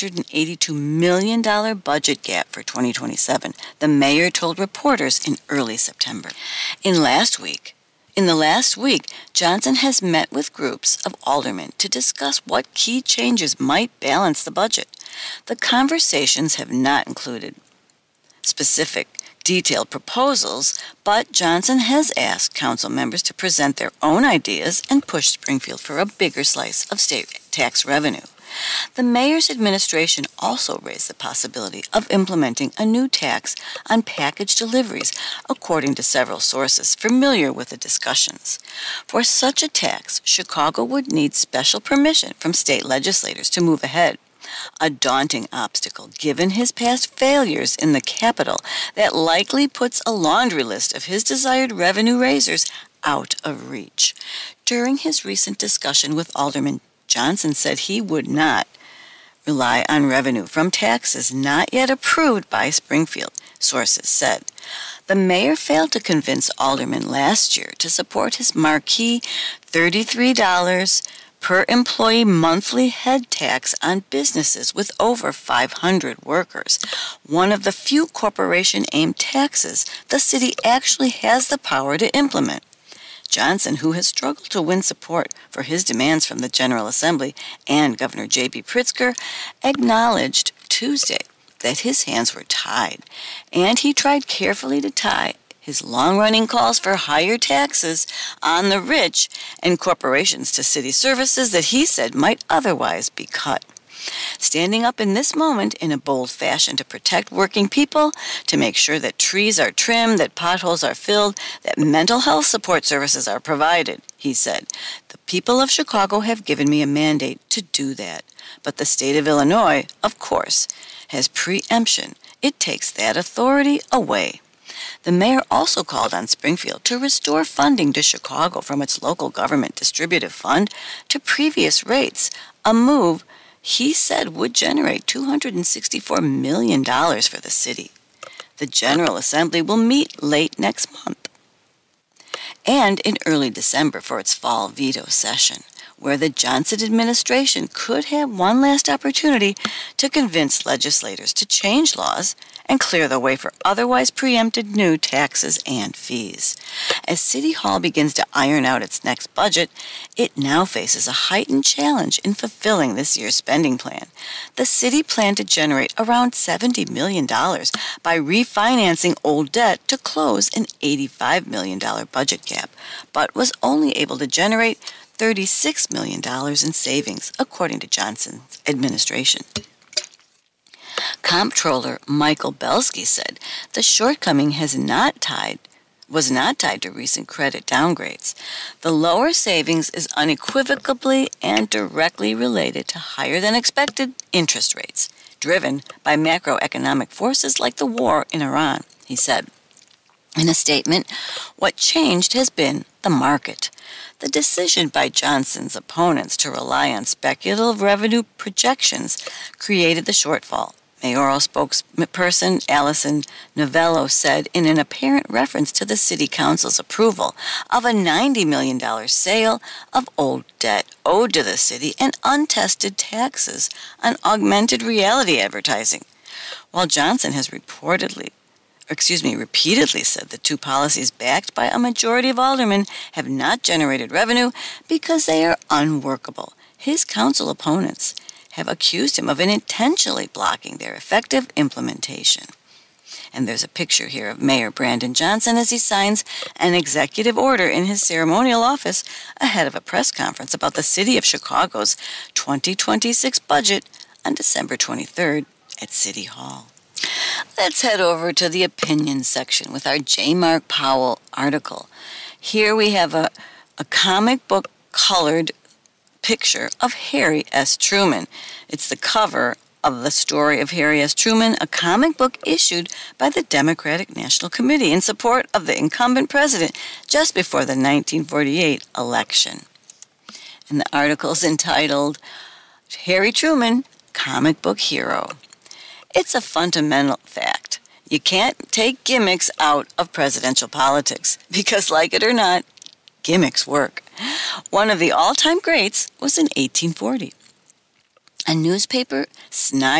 $182 million budget gap for 2027, the mayor told reporters in early September. In the last week, Johnson has met with groups of aldermen to discuss what key changes might balance the budget. The conversations have not included specific, detailed proposals, but Johnson has asked council members to present their own ideas and push Springfield for a bigger slice of state tax revenue. The mayor's administration also raised the possibility of implementing a new tax on package deliveries, according to several sources familiar with the discussions. For such a tax, Chicago would need special permission from state legislators to move ahead. A daunting obstacle given his past failures in the Capitol that likely puts a laundry list of his desired revenue raisers out of reach. During his recent discussion with Alderman, Johnson said he would not rely on revenue from taxes not yet approved by Springfield, sources said. The mayor failed to convince aldermen last year to support his marquee $33 per employee monthly head tax on businesses with over 500 workers, one of the few corporation-aimed taxes the city actually has the power to implement. Johnson, who has struggled to win support for his demands from the General Assembly and Governor J.B. Pritzker, acknowledged Tuesday that his hands were tied, and he tried carefully to tie his long-running calls for higher taxes on the rich and corporations to city services that he said might otherwise be cut. Standing up in this moment in a bold fashion to protect working people, to make sure that trees are trimmed, that potholes are filled, that mental health support services are provided, he said. The people of Chicago have given me a mandate to do that. But the state of Illinois, of course, has preemption. It takes that authority away. The mayor also called on Springfield to restore funding to Chicago from its local government distributive fund to previous rates, a move he said would generate $264 million for the city. The General Assembly will meet late next month and in early December for its fall veto session, where the Johnson administration could have one last opportunity to convince legislators to change laws and clear the way for otherwise preempted new taxes and fees. As City Hall begins to iron out its next budget, it now faces a heightened challenge in fulfilling this year's spending plan. The city planned to generate around $70 million by refinancing old debt to close an $85 million budget gap, but was only able to generate $36 million in savings, according to Johnson's administration. Comptroller Michael Belsky said the shortcoming was not tied to recent credit downgrades. The lower savings is unequivocally and directly related to higher than expected interest rates, driven by macroeconomic forces like the war in Iran, he said. In a statement, what changed has been the market. The decision by Johnson's opponents to rely on speculative revenue projections created the shortfall. Mayoral spokesperson Allison Novello said in an apparent reference to the City Council's approval of a $90 million sale of old debt owed to the city and untested taxes on augmented reality advertising. While Johnson has repeatedly said the two policies backed by a majority of aldermen have not generated revenue because they are unworkable, his council opponents have accused him of intentionally blocking their effective implementation. And there's a picture here of Mayor Brandon Johnson as he signs an executive order in his ceremonial office ahead of a press conference about the City of Chicago's 2026 budget on December 23rd at City Hall. Let's head over to the opinion section with our J. Mark Powell article. Here we have a comic book colored picture of Harry S. Truman. It's the cover of The Story of Harry S. Truman, a comic book issued by the Democratic National Committee in support of the incumbent president just before the 1948 election. And the article is entitled, Harry Truman, Comic Book Hero. It's a fundamental fact. You can't take gimmicks out of presidential politics because, like it or not, gimmicks work. One of the all-time greats was in 1840. A newspaper snide